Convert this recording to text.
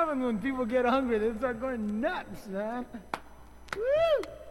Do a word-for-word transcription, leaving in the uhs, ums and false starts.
happens when people get hungry. They start going nuts, man. Woo!